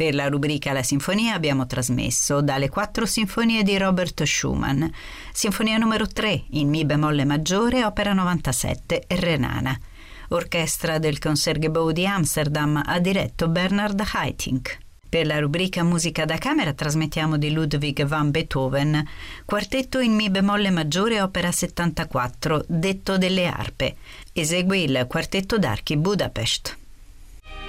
Per la rubrica La Sinfonia abbiamo trasmesso dalle 4 sinfonie di Robert Schumann, Sinfonia numero 3 in Mi bemolle maggiore, opera 97, Renana. Orchestra del Concertgebouw di Amsterdam ha diretto Bernard Haitink. Per la rubrica Musica da camera trasmettiamo di Ludwig van Beethoven, quartetto in Mi bemolle maggiore, opera 74, Detto delle arpe. Esegue il Quartetto d'Archi Budapest.